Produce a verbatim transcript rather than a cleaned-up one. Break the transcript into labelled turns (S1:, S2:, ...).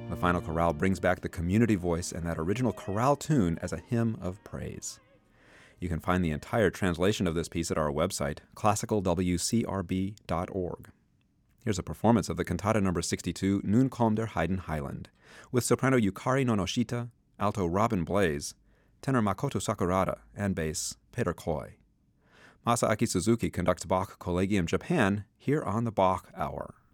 S1: The final chorale brings back the community voice and that original chorale tune as a hymn of praise. You can find the entire translation of this piece at our website, classical w c r b dot org. Here's a performance of the cantata number sixty-two, Nun komm der Heiden Heiland, with soprano Yukari Nonoshita, alto Robin Blaze, tenor Makoto Sakurada, and bass Peter Koi. Masaaki Suzuki conducts Bach Collegium Japan here on the Bach Hour.